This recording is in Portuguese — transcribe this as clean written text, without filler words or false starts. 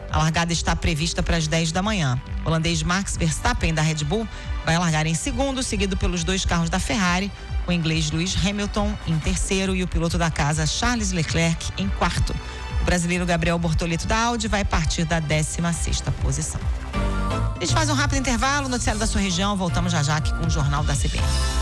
A largada está prevista para as 10 da manhã. O holandês Max Verstappen, da Red Bull, vai largar em segundo, seguido pelos 2 carros da Ferrari, o inglês Lewis Hamilton em terceiro e o piloto da casa Charles Leclerc em quarto. O brasileiro Gabriel Bortoleto da Audi vai partir da 16ª posição. A gente faz um rápido intervalo, noticiário da sua região, voltamos já aqui com o Jornal da CBN.